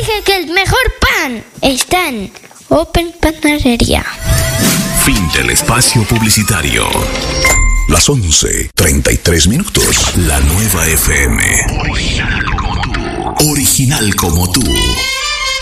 dije que el mejor pan está en Open Panadería. Fin del espacio publicitario. Las 11:33. La Nueva FM. Original como tú. Original como tú.